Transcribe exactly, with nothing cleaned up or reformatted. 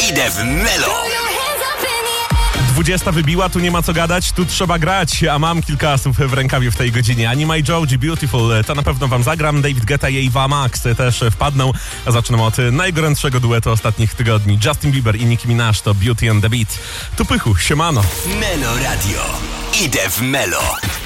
Idę w Melo. dwudziesta wybiła, tu nie ma co gadać, tu trzeba grać, a mam kilka asów w rękawie w tej godzinie. Anima i Joji, Beautiful, to na pewno wam zagram. David Guetta i Ava Max też wpadną. A zaczynam od najgorętszego duetu ostatnich tygodni. Justin Bieber i Nicki Minaj to Beauty and the Beat. Tu Pychu, siemano. Melo Radio. Idę w Melo.